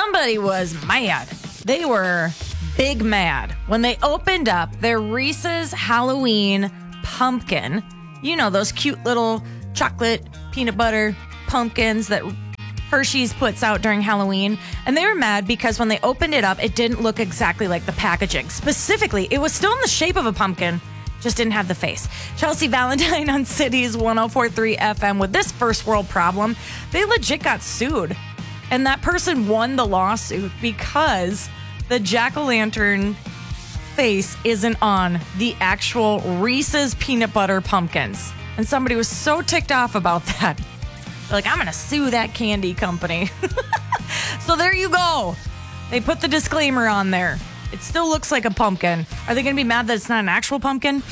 somebody was mad. They were big mad when they opened up their Reese's Halloween pumpkin. You know, those cute little chocolate peanut butter pumpkins that Hershey's puts out during Halloween. And they were mad because when they opened it up, it didn't look exactly like the packaging. Specifically, it was still in the shape of a pumpkin, just didn't have the face. Chelsea Valentine on Cities 104.3 FM with this first world problem. They legit got sued. And that person won the lawsuit because the jack-o'-lantern face isn't on the actual Reese's peanut butter pumpkins. And somebody was so ticked off about that. They're like, I'm going to sue that candy company. So there you go. They put the disclaimer on there. It still looks like a pumpkin. Are they going to be mad that it's not an actual pumpkin?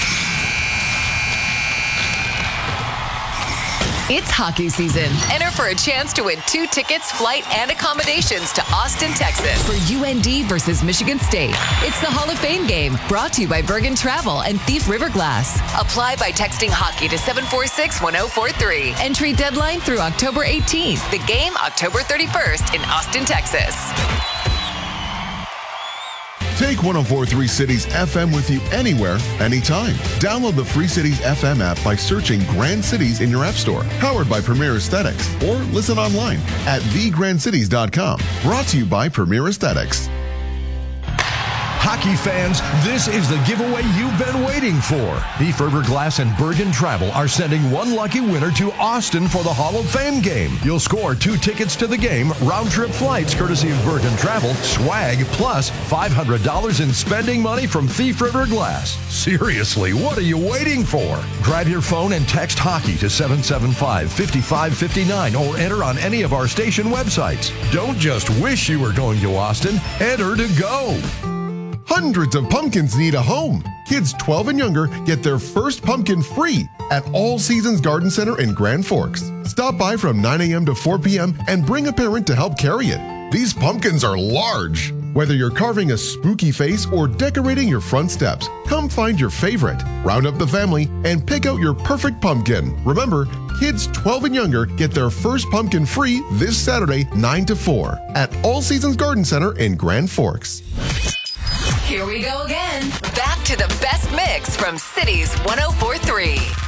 It's hockey season. Enter for a chance to win 2 tickets, flight, and accommodations to Austin, Texas for UND versus Michigan State. It's the Hall of Fame game, brought to you by Bergen Travel and Thief River Glass. Apply by texting hockey to 746-1043. Entry deadline through October 18th. The game October 31st in Austin, Texas. Take 104.3 Cities FM with you anywhere, anytime. Download the free Cities FM app by searching Grand Cities in your app store. Powered by Premier Aesthetics. Or listen online at thegrandcities.com. Brought to you by Premier Aesthetics. Hockey fans, this is the giveaway you've been waiting for. Thief River Glass and Bergen Travel are sending one lucky winner to Austin for the Hall of Fame game. You'll score 2 tickets to the game, round-trip flights courtesy of Bergen Travel, swag, plus $500 in spending money from Thief River Glass. Seriously, what are you waiting for? Grab your phone and text hockey to 775-5559 or enter on any of our station websites. Don't just wish you were going to Austin, enter to go. Hundreds of pumpkins need a home. Kids 12 and younger get their first pumpkin free at All Seasons Garden Center in Grand Forks. Stop by from 9 a.m. to 4 p.m. and bring a parent to help carry it. These pumpkins are large. Whether you're carving a spooky face or decorating your front steps, come find your favorite, round up the family, and pick out your perfect pumpkin. Remember, kids 12 and younger get their first pumpkin free this Saturday, 9 to 4 at All Seasons Garden Center in Grand Forks. Here we go again. Back to the best mix from Cities 104.3.